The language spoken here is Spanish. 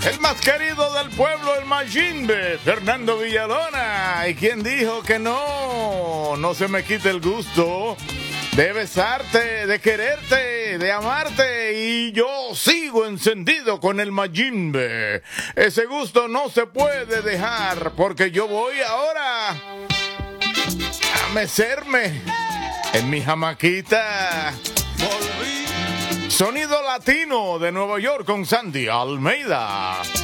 El más querido del pueblo, el Mayimbe, Fernando Villalona. ¿Y quién dijo que no se me quite el gusto de besarte, de quererte, de amarte? Y yo sigo encendido con el Mayimbe. Ese gusto no se puede dejar, porque yo voy ahora a mecerme en mi jamaquita. Sonido latino de Nueva York con Sandy Almeida.